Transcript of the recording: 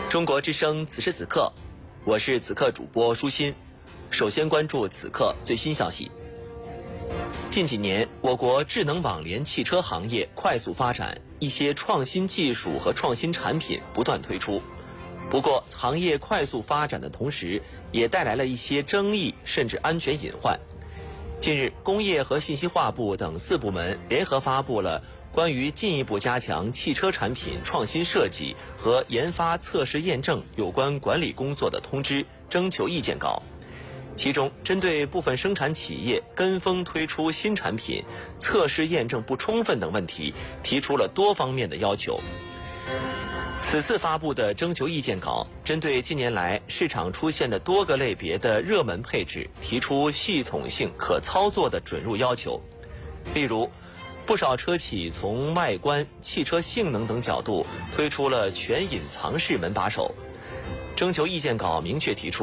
中国之声此时此刻，我是此刻主播舒心。首先关注此刻最新消息。近几年，我国智能网联汽车行业快速发展，一些创新技术和创新产品不断推出。不过，行业快速发展的同时，也带来了一些争议甚至安全隐患。近日，工业和信息化部等4部门联合发布了关于进一步加强汽车产品创新设计和研发测试验证有关管理工作的通知征求意见稿。其中，针对部分生产企业跟风推出新产品、测试验证不充分等问题，提出了多方面的要求。此次发布的征求意见稿，针对近年来市场出现的多个类别的热门配置，提出系统性可操作的准入要求。例如，不少车企从外观、汽车性能等角度推出了全隐藏式门把手。征求意见稿明确提出，